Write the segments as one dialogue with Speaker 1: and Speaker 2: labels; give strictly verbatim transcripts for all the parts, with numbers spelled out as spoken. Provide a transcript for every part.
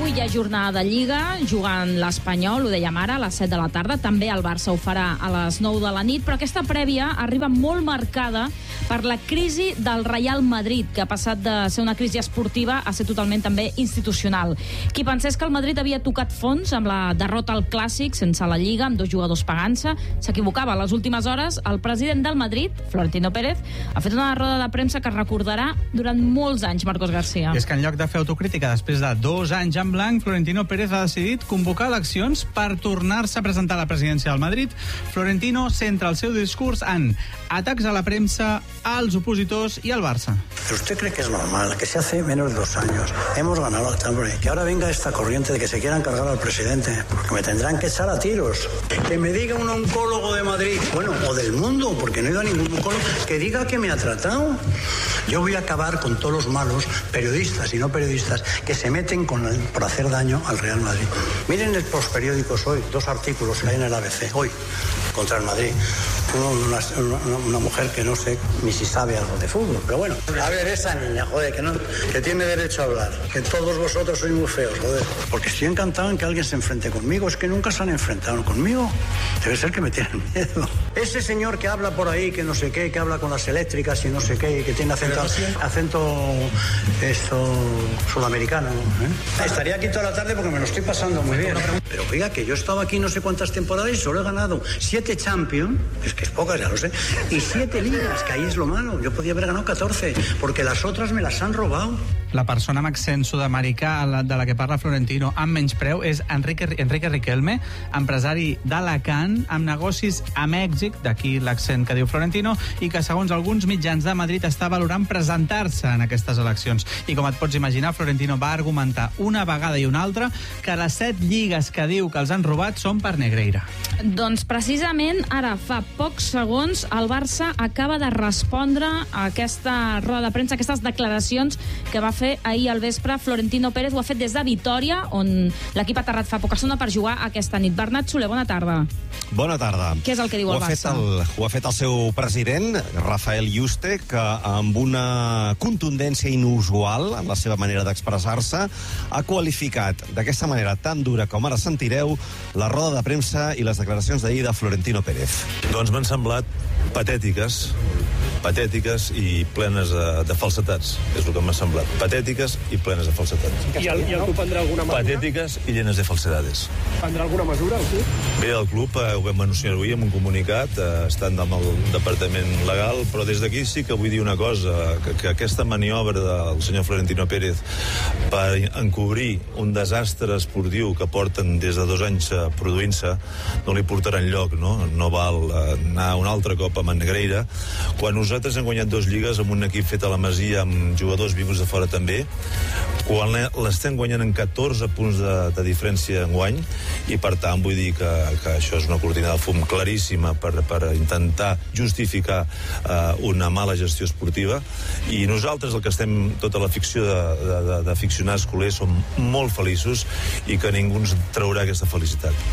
Speaker 1: Avui hi ha jornada de Lliga, jugant l'Espanyol, ho dèiem ara, a les set de la tarda. També el Barça ho farà a les nou de la nit, però aquesta prèvia arriba molt marcada per la crisi del Real Madrid, que ha passat de ser una crisi esportiva a ser totalment també institucional. Qui pensés que el Madrid havia tocat fons amb la derrota al Clàssic, sense la Lliga, amb dos jugadors pagant-se, s'equivocava. A les últimes hores, el president del Madrid, Florentino Pérez, ha fet una roda de premsa que recordarà durant molts anys, Marcos García.
Speaker 2: És que en lloc de fer autocrítica després de dos anys en blanc, Florentino Pérez ha decidit convocar eleccions per tornar-se a presentar a la presidència del Madrid. Florentino centra el seu discurs en atacs a la premsa, als opositors y al Barça.
Speaker 3: ¿Pero usted cree que es normal que se hace menos de dos años hemos ganado la Champions, que ahora venga esta corriente de que se quieran cargar al presidente? Porque me tendrán que echar a tiros. Que me diga un oncólogo de Madrid, bueno, o del mundo, porque no he ido a ningún oncólogo, que diga que me ha tratado. Yo voy a acabar con todos los malos periodistas y no periodistas que se meten con el, por hacer daño al Real Madrid. Miren los periódicos hoy, dos artículos que hay en el A B C, hoy, contra el Madrid. Uno, una, una, una mujer que no sé ni si sabe algo de fútbol, pero bueno. A ver, esa niña, joder, que, no, que tiene derecho a hablar, que todos vosotros sois muy feos, joder. Porque estoy encantado en que alguien se enfrente conmigo, es que nunca se han enfrentado conmigo. Debe ser que me tienen miedo. Ese señor que habla por ahí, que no sé qué, que habla con las eléctricas y no sé qué, y que tiene acento, acento esto, sudamericano, ¿eh? Estaría aquí toda la tarde porque me lo estoy pasando muy bien. Pero oiga, que yo he estado aquí no sé cuántas temporadas y solo he ganado siete Champions, es que es pocas, ya lo sé, y siete ligas, que ahí es lo malo. Yo podía haber ganado catorce, porque las otras me las han robado.
Speaker 2: La persona amb accent sud-americà de la que parla Florentino amb menyspreu és Enrique, Enrique Riquelme, empresari d'Alacant, amb negocis a Mèxic, d'aquí l'accent que diu Florentino, i que segons alguns mitjans de Madrid està valorant presentar-se en aquestes eleccions. I com et pots imaginar, Florentino va argumentar una vegada i una altra que les set lligues que diu que els han robat són per Negreira.
Speaker 1: Doncs precisament ara fa pocs segons el Barça acaba de respondre a aquesta roda de premsa, a aquestes declaracions que va fer ahir al vespre Florentino Pérez. Ho ha fet des de Vitòria, on l'equip ha aterrat fa poca estona per jugar aquesta nit. Bernat Soler, bona tarda.
Speaker 4: Bona tarda.
Speaker 1: Què és el que diu el Barça?
Speaker 4: El, ho ha fet el seu president, Rafael Yuste, que amb una contundència inusual en la seva manera d'expressar-se ha qualificat d'aquesta manera tan dura com ara sentireu la roda de premsa i les declaracions d'ahir de Florentino Pérez.
Speaker 5: Doncs m'han semblat patètiques, patètiques i plenes de, de falsetats. És el que m'ha semblat. Patètiques i plenes de falsetats.
Speaker 6: I el, i el club prendrà alguna mesura?
Speaker 5: Patètiques i llenes de falsedades.
Speaker 6: Prendrà alguna mesura, el club?
Speaker 5: Bé, el club eh, ho vam anunciar avui amb un comunicat, eh, estant amb el departament legal, però des d'aquí sí que vull dir una cosa, que, que aquesta maniobra del senyor Florentino Pérez per encobrir un desastre esportiu que porten des de dos anys eh, produint-se, no li portarà enlloc, no? No val eh, anar un altre cop a Negreira, quan nosaltres hem guanyat dos lligues amb un equip fet a la Masia amb jugadors vinguts de fora també, quan l'estem guanyant en catorze punts de, de diferència en guany, i per tant vull dir que, que això és una cortina de fum claríssima per, per intentar justificar eh, una mala gestió esportiva, i nosaltres el que estem, tota la ficció d'aficionats culers, som molt feliços i que ningú ens traurà aquesta felicitat.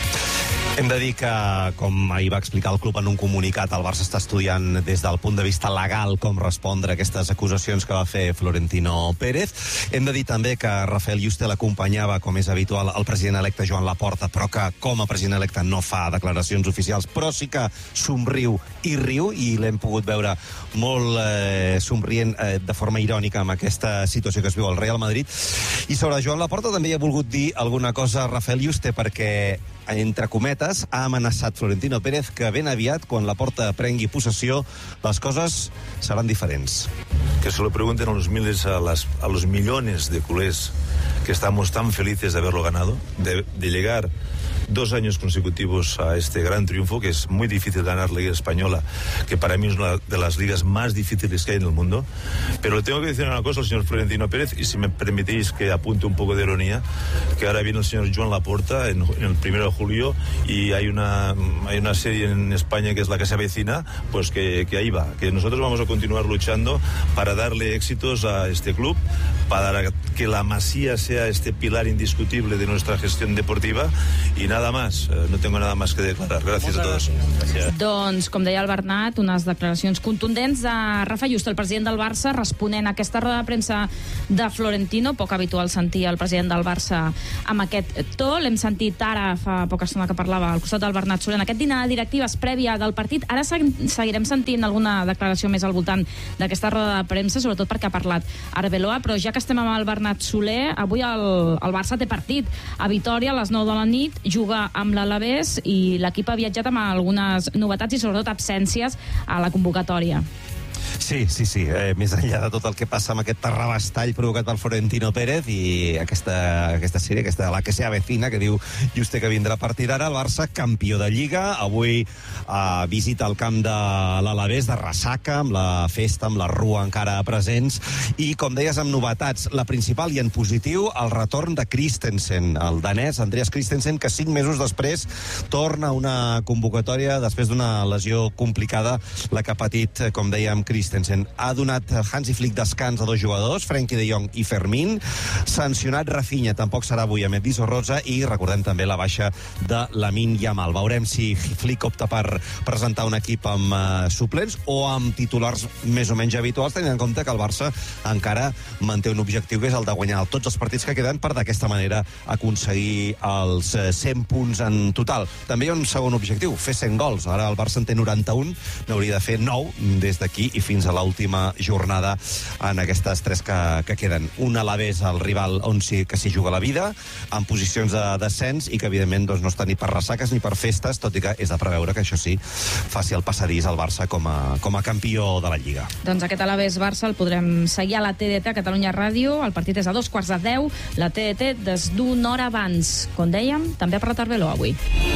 Speaker 4: Hem de dir que, com ahir va explicar el club en un comunicat, el Barça està estudiant des del punt de vista legal com respondre a aquestes acusacions que va fer Florentino Pérez. Hem de dir també que Rafael Yuste l'acompanyava, com és habitual, el president electe Joan Laporta, però que com a president electe no fa declaracions oficials, però sí que somriu i riu, i l'hem pogut veure molt eh, somrient eh, de forma irònica amb aquesta situació que es viu al Real Madrid. I sobre Joan Laporta també hi ha volgut dir alguna cosa Rafael Yuste, perquè entre cometes, ha amenaçat Florentino Pérez que ben aviat, quan Laporta prengui possessió, les coses seran diferents.
Speaker 5: Que se lo pregunten a los miles, a, las, a los millones de culés que estamos tan felices de haberlo ganado, de, de llegar dos años consecutivos a este gran triunfo, que es muy difícil ganar la Liga Española, que para mí es una de las ligas más difíciles que hay en el mundo. Pero le tengo que decir una cosa al señor Florentino Pérez, y si me permitís que apunte un poco de ironía, que ahora viene el señor Joan Laporta en, en el primero de julio, y hay una, hay una serie en España que es la que se avecina, pues que, que ahí va, que nosotros vamos a continuar luchando para darle éxitos a este club, para que la Masía sea este pilar indiscutible de nuestra gestión deportiva, y nada, nada más, no tengo nada más que declarar. Gracias a todos.
Speaker 1: Gràcies. Doncs, com deia el Bernat, unes declaracions contundents de Rafa Just, el president del Barça, responent a aquesta roda de premsa de Florentino. Poc habitual sentir el president del Barça amb aquest to. L'hem sentit ara, fa poca estona que parlava, al costat del Bernat Soler, en aquest dinar de directives prèvia del partit. Ara seguirem sentint alguna declaració més al voltant d'aquesta roda de premsa, sobretot perquè ha parlat Arbeloa, però ja que estem amb el Bernat Soler, avui el, el Barça té partit a Vitòria a les nou de la nit, juga amb l'Alavés i l'equip ha viatjat amb algunes novetats i sobretot absències a la convocatòria.
Speaker 4: Sí, sí, sí. Eh, més enllà de tot el que passa amb aquest terrabastall provocat pel Florentino Pérez i aquesta, aquesta sèrie, aquesta la que se avecina, que diu Juste que vindrà a partir d'ara, el Barça campió de Lliga. Avui eh, visita el camp de l'Alavés, de ressaca, amb la festa, amb la rua encara presents. I, com deies, amb novetats. La principal i en positiu, el retorn de Christensen, el danès Andreas Christensen, que cinc mesos després torna a una convocatòria després d'una lesió complicada, la que ha patit, com dèiem, Christensen. Ha donat Hansi Flick descans a dos jugadors, Frenkie de Jong i Fermín. Sancionat Rafinha, tampoc serà avui amb Edison Rosa, i recordem també la baixa de Lamine Yamal. Veurem si Flick opta per presentar un equip amb uh, suplents o amb titulars més o menys habituals, tenint en compte que el Barça encara manté un objectiu, que és el de guanyar tots els partits que queden per d'aquesta manera aconseguir els cent punts en total. També hi ha un segon objectiu, fer cent gols. Ara el Barça en té noranta-un, n'hauria de fer nou des d'aquí i fins a l'última jornada en aquestes tres que, que queden. Un Alavés, el rival on sí que s'hi juga la vida, en posicions de descens i que, evidentment, doncs, no està ni per ressaques ni per festes, tot i que és de preveure que això sí faci el passadís al Barça com a, com a campió de la Lliga.
Speaker 1: Doncs aquest Alavés-Barça el podrem seguir a la T D T a Catalunya Ràdio. El partit és a dos quarts de deu. La T D T des d'una hora abans. Com dèiem, també ha parlat Arbeloa avui.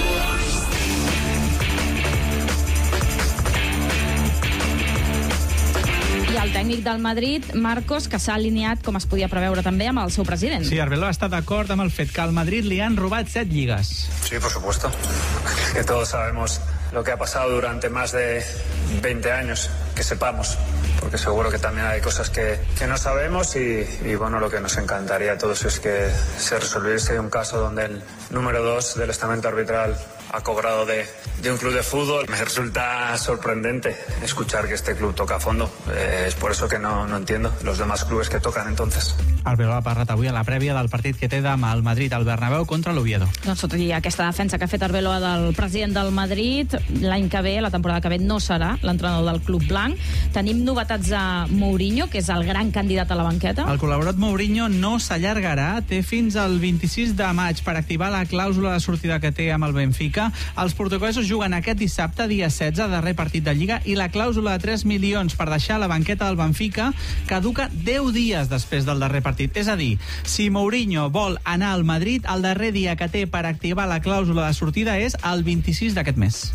Speaker 1: El tècnic del Madrid, Marcos, que s'ha alineat, com es podia preveure també, amb el seu president.
Speaker 2: Sí, Arbeloa està d'acord amb el fet que al Madrid li han robat set lligues.
Speaker 7: Sí, por supuesto. Que todos sabemos lo que ha pasado durante más de veinte años, que sepamos, porque seguro que también hay cosas que, que no sabemos y, y bueno, lo que nos encantaría a todos es que se resolviese un caso donde el número dos del estamento arbitral ha cobrado de, de un club de fútbol. Me resulta sorprendente escuchar que este club toca a fondo. Eh, es por eso que no, no entiendo los demás clubes que tocan entonces.
Speaker 2: Arbeloa ha parlat avui a la prèvia del partit que té demà al Madrid, al Bernabéu, contra l'Oviedo.
Speaker 1: Doncs tot i aquesta defensa que ha fet Arbeloa del president del Madrid, l'any que ve, la temporada que ve, no serà l'entrenador del club blanc. Tenim novetats de Mourinho, que és el gran candidat a la banqueta.
Speaker 2: El col·laborat Mourinho no s'allargarà, té fins al vint-i-sis de maig per activar la clàusula de sortida que té amb el Benfica. Els portuguesos juguen aquest dissabte, dia setze, darrer partit de Lliga, i la clàusula de tres milions per deixar la banqueta del Benfica caduca deu dies després del darrer partit. És a dir, si Mourinho vol anar al Madrid, el darrer dia que té per activar la clàusula de sortida és el vint-i-sis d'aquest mes.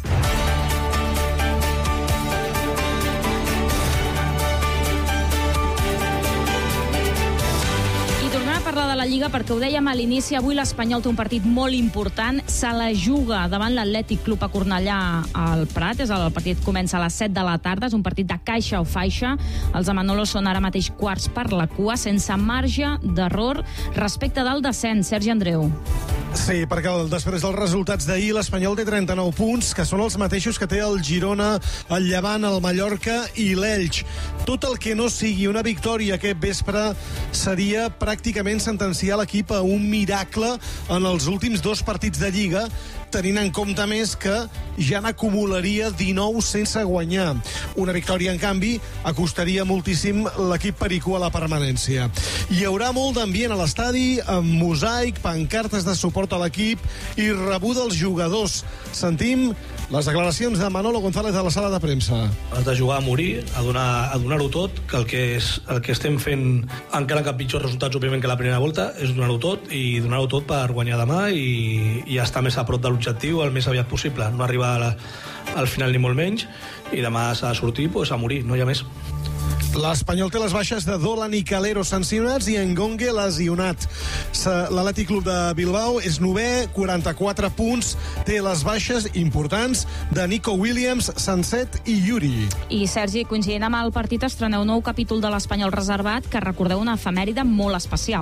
Speaker 1: Parlar de la Lliga perquè ho dèiem a l'inici. Avui l'Espanyol té un partit molt important, se la juga davant l'Atlètic Club a Cornellà al Prat. És el partit comença a les set de la tarda, és un partit de caixa o faixa. Els de Manolo són ara mateix quarts per la cua, sense marge d'error respecte del descens. Sergi Andreu.
Speaker 8: Sí, perquè el, després dels resultats d'ahir l'Espanyol té trenta-nou punts, que són els mateixos que té el Girona, el Llevant, el Mallorca i l'Elx. Tot el que no sigui una victòria aquest vespre seria pràcticament sentenciar l'equip a un miracle en els últims dos partits de Lliga, tenint en compte més que ja n'acumularia dinou sense guanyar. Una victòria, en canvi, acostaria moltíssim l'equip pericú a la permanència. Hi haurà molt d'ambient a l'estadi, amb mosaic, pancartes de suport a l'equip i rebuda als jugadors. Sentim les declaracions de Manolo González a la sala de premsa.
Speaker 6: Has de jugar a morir, a donar, a donar-ho tot, que el que, és, el que estem fent, encara que pitjors resultats, òbviament, que la primera volta, és donar-ho tot, i donar-ho tot per guanyar demà i, i estar més a prop de l'objectiu el més aviat possible. No arribar a la, al final ni molt menys, i demà s'ha de sortir pues, a morir, no hi ha més.
Speaker 8: L'Espanyol té les baixes de Dolan i Calero sancionats i Engongue lesionat. L'Atlètic Club de Bilbao és novè, quaranta-quatre punts, té les baixes importants de Nico Williams, Sanset i Yuri.
Speaker 1: I Sergi, coincidint amb el partit, estreneu nou capítol de l'Espanyol reservat, que recordeu una efemèride molt especial.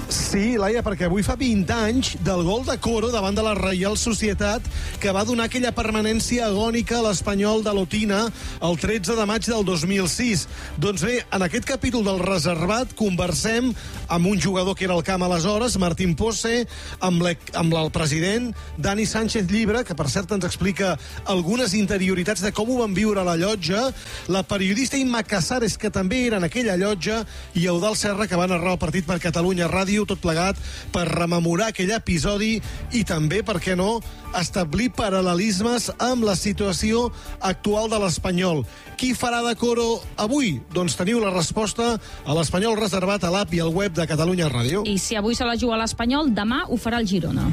Speaker 8: Sí, Laia, perquè avui fa vint anys del gol de Coro davant de la Reial Societat que va donar aquella permanència agònica a l'Espanyol de l'Otina el tretze de maig del dos mil sis. Doncs bé, en aquest capítol del Reservat conversem amb un jugador que era al camp aleshores, Martín Pose, amb, amb el president Dani Sánchez Llibre, que per cert ens explica algunes interioritats de com ho van viure a la llotja, la periodista Imma Casares, que també era en aquella llotja, i Eudald Serra, que va narrar el partit per Catalunya Ràdio, tot plegat per rememorar aquell episodi i també, per què no, establir paral·lelismes amb la situació actual de l'Espanyol. Qui farà de Coro avui? Doncs teniu la resposta a l'Espanyol Reservat, a l'app i al web de Catalunya Ràdio.
Speaker 1: I si avui se la juga l'Espanyol, demà ho farà el Girona.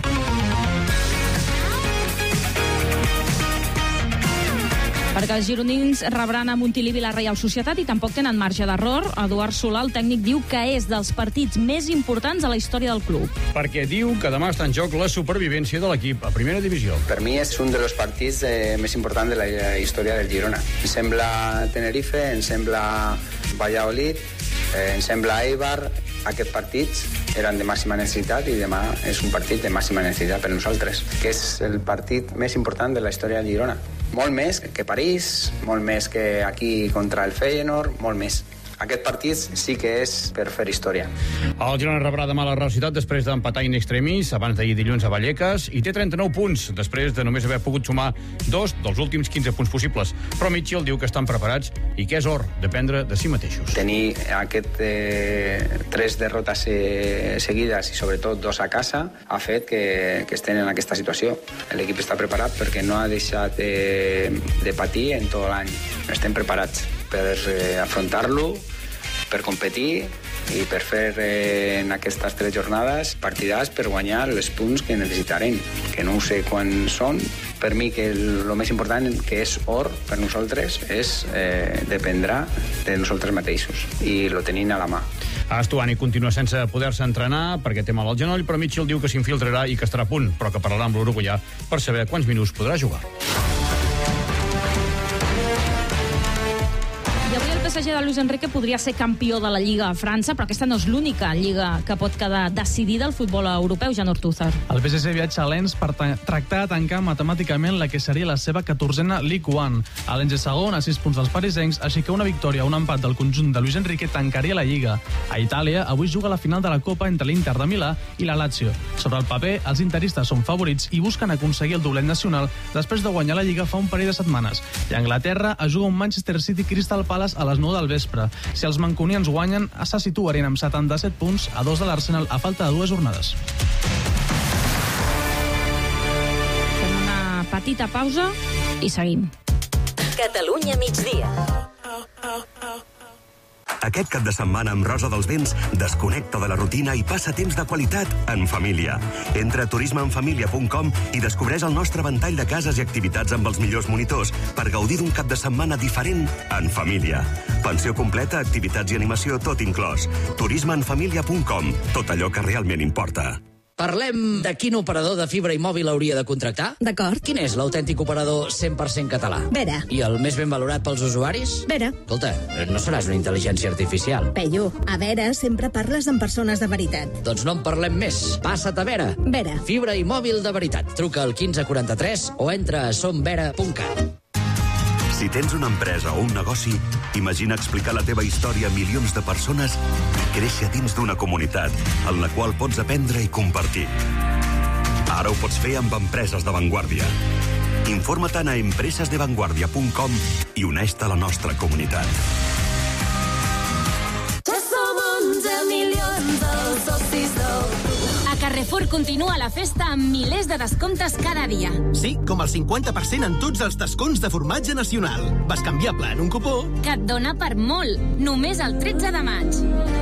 Speaker 1: Perquè els gironins rebran a Montilivi la Reial Societat i tampoc tenen marge d'error. Eduard Solà, el tècnic, diu que és dels partits més importants a la història del club.
Speaker 9: Perquè diu que demà està en joc la supervivència de l'equip a primera divisió.
Speaker 10: Per mi és un dels partits eh, més importants de la història del Girona. Em sembla Tenerife, em sembla Valladolid, eh, em sembla Eibar. Aquests partits eren de màxima necessitat i demà és un partit de màxima necessitat per nosaltres, que és el partit més important de la història del Girona. Molt més que París, molt més que aquí contra el Feyenoord, molt més. Aquest partit sí que és per fer història.
Speaker 9: El Girona rebrà demà la Real Societat després d'empatar in extremis abans d'ahir dilluns a Vallecas i té trenta-nou punts després de només haver pogut sumar dos dels últims quinze punts possibles. Però Mitchell diu que estan preparats i que és or dependre de si mateixos.
Speaker 10: Tenir aquest eh, tres derrotes eh, seguides i sobretot dos a casa ha fet que, que estem en aquesta situació. L'equip està preparat perquè no ha deixat eh, de patir en tot l'any. Estem preparats per eh, afrontar-lo, per competir i per fer eh, en aquestes tres jornades partidars per guanyar els punts que necessitarem, que no sé quan són. Per mi que el, el més important, que és or per nosaltres, és eh, dependrà de nosaltres mateixos i lo tenim a la mà.
Speaker 9: Estuani continua sense poder-se entrenar perquè té mal al genoll, però Mitchell diu que s'infiltrarà i que estarà a punt, però que parlarà amb l'uruguaià per saber quants minuts podrà jugar.
Speaker 1: I avui el P S G de Luis Enrique podria ser campió de la Lliga a França, però aquesta no és l'única lliga que pot quedar decidida al futbol europeu, Jan Ortúzar.
Speaker 2: El P S G viatja a Lens per tractar de tancar matemàticament la que seria la seva catorzena Ligue un. A Lens és segon, a sis punts dels parisencs, així que una victòria o un empat del conjunt de Luis Enrique tancaria la Lliga. A Itàlia, avui juga la final de la Copa entre l'Inter de Milà i la Lazio. Sobre el paper, els interistes són favorits i busquen aconseguir el doblet nacional després de guanyar la Lliga fa un parell de setmanes. I a Anglaterra es juga un Manchester City Crystal Palace a les nou del vespre. Si els mancunians guanyen, se situarien amb setanta-set punts a dos de l'Arsenal a falta de dues jornades.
Speaker 1: Fem una petita pausa i seguim.
Speaker 11: Catalunya migdia.
Speaker 12: Aquest cap de setmana amb Rosa dels Vents desconnecta de la rutina i passa temps de qualitat en família. Entra a turisme en família punt com i descobreix el nostre ventall de cases i activitats amb els millors monitors per gaudir d'un cap de setmana diferent en família. Pensió completa, activitats i animació, tot inclòs. turisme en família punt com. Tot allò que realment importa.
Speaker 13: Parlem de quin operador de fibra i mòbil hauria de contractar?
Speaker 14: D'acord.
Speaker 13: Quin és l'autèntic operador cent per cent català?
Speaker 14: Vera.
Speaker 13: I el més ben valorat pels usuaris?
Speaker 14: Vera.
Speaker 13: Escolta, no seràs una intel·ligència artificial.
Speaker 14: Peyu, a Vera sempre parles amb persones de veritat.
Speaker 13: Doncs no en parlem més. Passa't a Vera.
Speaker 14: Vera.
Speaker 13: Fibra i mòbil de veritat. Truca al quinze quaranta-tres o entra a somvera punt cat.
Speaker 12: Si tens una empresa o un negoci, imagina explicar la teva història a milions de persones i créixer dins d'una comunitat en la qual pots aprendre i compartir. Ara ho pots fer amb Empreses de Vanguardia. Informa-te'n a empreses de vanguardia punt com i uneix-te a la nostra comunitat.
Speaker 11: Ja som onze milions els socis del
Speaker 15: A Carrefour continua la festa amb milers de descomptes cada dia.
Speaker 16: Sí, com el cinquanta per cent en tots els desconts de formatge nacional. Bescanviable en un cupó
Speaker 15: Que et dona per molt, només el tretze de maig.